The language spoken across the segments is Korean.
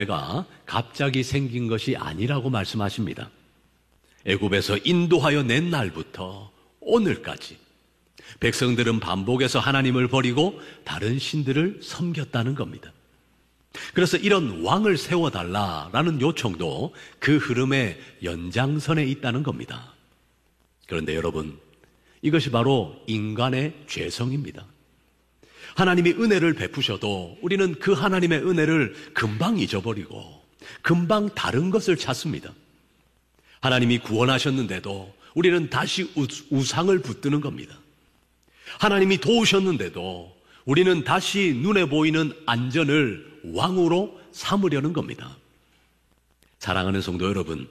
가 갑자기 생긴 것이 아니라고 말씀하십니다. 애굽에서 인도하여 낸 날부터 오늘까지 백성들은 반복해서 하나님을 버리고 다른 신들을 섬겼다는 겁니다. 그래서 이런 왕을 세워달라라는 요청도 그 흐름의 연장선에 있다는 겁니다. 그런데 여러분, 이것이 바로 인간의 죄성입니다. 하나님이 은혜를 베푸셔도 우리는 그 하나님의 은혜를 금방 잊어버리고 금방 다른 것을 찾습니다. 하나님이 구원하셨는데도 우리는 다시 우상을 붙드는 겁니다. 하나님이 도우셨는데도 우리는 다시 눈에 보이는 안전을 왕으로 삼으려는 겁니다. 사랑하는 성도 여러분,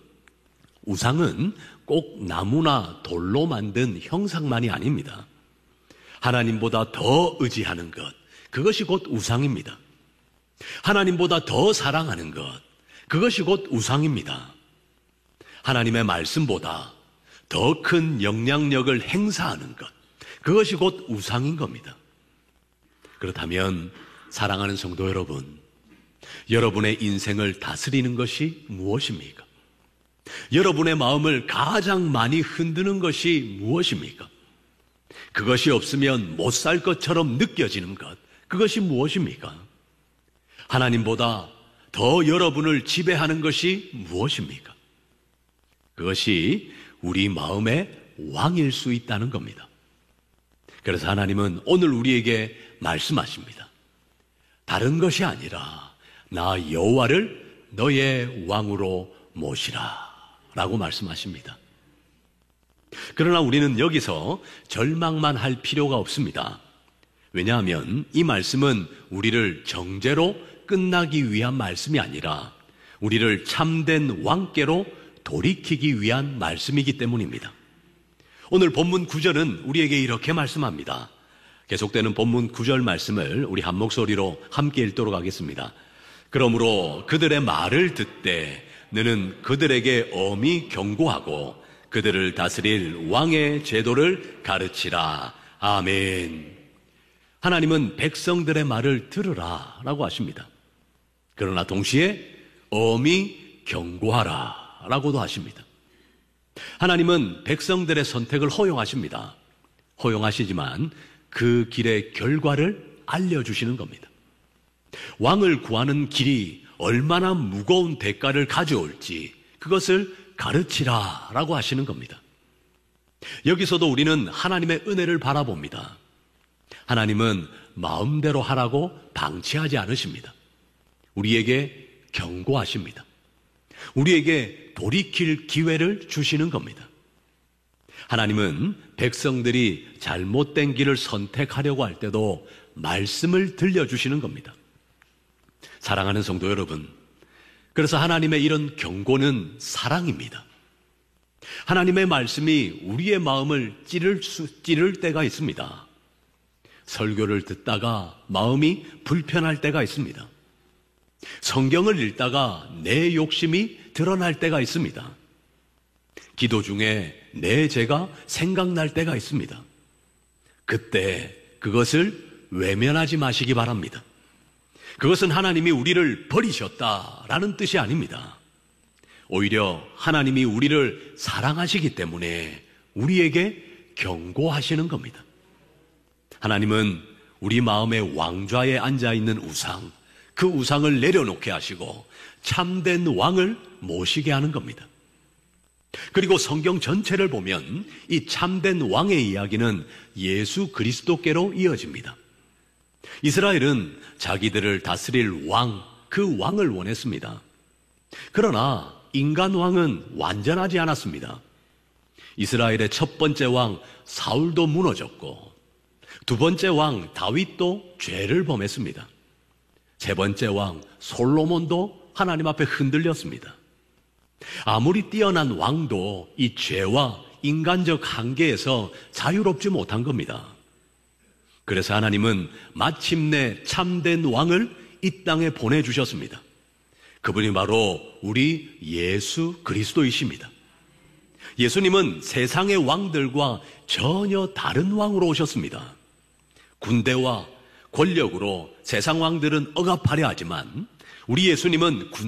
우상은 꼭 나무나 돌로 만든 형상만이 아닙니다. 하나님보다 더 의지하는 것, 그것이 곧 우상입니다. 하나님보다 더 사랑하는 것, 그것이 곧 우상입니다. 하나님의 말씀보다 더 큰 영향력을 행사하는 것, 그것이 곧 우상인 겁니다. 그렇다면 사랑하는 성도 여러분, 여러분의 인생을 다스리는 것이 무엇입니까? 여러분의 마음을 가장 많이 흔드는 것이 무엇입니까? 그것이 없으면 못 살 것처럼 느껴지는 것, 그것이 무엇입니까? 하나님보다 더 여러분을 지배하는 것이 무엇입니까? 그것이 우리 마음의 왕일 수 있다는 겁니다. 그래서 하나님은 오늘 우리에게 말씀하십니다. 다른 것이 아니라 나 여호와를 너의 왕으로 모시라 라고 말씀하십니다. 그러나 우리는 여기서 절망만 할 필요가 없습니다. 왜냐하면 이 말씀은 우리를 정죄로 끝나기 위한 말씀이 아니라 우리를 참된 왕께로 돌이키기 위한 말씀이기 때문입니다. 오늘 본문 9절은 우리에게 이렇게 말씀합니다. 계속되는 본문 9절 말씀을 우리 한 목소리로 함께 읽도록 하겠습니다. 그러므로 그들의 말을 듣되 너는 그들에게 엄히 경고하고 그들을 다스릴 왕의 제도를 가르치라. 아멘. 하나님은 백성들의 말을 들으라 라고 하십니다. 그러나 동시에 엄히 경고하라 라고도 하십니다. 하나님은 백성들의 선택을 허용하십니다. 허용하시지만 그 길의 결과를 알려주시는 겁니다. 왕을 구하는 길이 얼마나 무거운 대가를 가져올지 그것을 가르치라 라고 하시는 겁니다. 여기서도 우리는 하나님의 은혜를 바라봅니다. 하나님은 마음대로 하라고 방치하지 않으십니다. 우리에게 경고하십니다. 우리에게 돌이킬 기회를 주시는 겁니다. 하나님은 백성들이 잘못된 길을 선택하려고 할 때도 말씀을 들려주시는 겁니다. 사랑하는 성도 여러분, 그래서 하나님의 이런 경고는 사랑입니다. 하나님의 말씀이 우리의 마음을 찌를 때가 있습니다. 설교를 듣다가 마음이 불편할 때가 있습니다. 성경을 읽다가 내 욕심이 드러날 때가 있습니다. 기도 중에 내 죄가 생각날 때가 있습니다. 그때 그것을 외면하지 마시기 바랍니다. 그것은 하나님이 우리를 버리셨다라는 뜻이 아닙니다. 오히려 하나님이 우리를 사랑하시기 때문에 우리에게 경고하시는 겁니다. 하나님은 우리 마음의 왕좌에 앉아있는 우상, 그 우상을 내려놓게 하시고 참된 왕을 모시게 하는 겁니다. 그리고 성경 전체를 보면 이 참된 왕의 이야기는 예수 그리스도께로 이어집니다. 이스라엘은 자기들을 다스릴 왕, 그 왕을 원했습니다. 그러나 인간 왕은 완전하지 않았습니다. 이스라엘의 첫 번째 왕 사울도 무너졌고 두 번째 왕 다윗도 죄를 범했습니다. 세 번째 왕 솔로몬도 하나님 앞에 흔들렸습니다. 아무리 뛰어난 왕도 이 죄와 인간적 한계에서 자유롭지 못한 겁니다. 그래서 하나님은 마침내 참된 왕을 이 땅에 보내주셨습니다. 그분이 바로 우리 예수 그리스도이십니다. 예수님은 세상의 왕들과 전혀 다른 왕으로 오셨습니다. 군대와 권력으로 세상 왕들은 억압하려 하지만 우리 예수님은